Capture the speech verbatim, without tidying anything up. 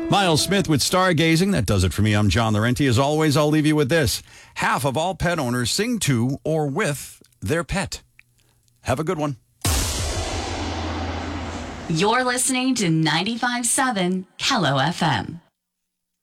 Miles Smith with Stargazing. That does it for me. I'm John Laurenti. As always, I'll leave you with this. Half of all pet owners sing to or with their pet. Have a good one. You're listening to ninety-five point seven Kello F M.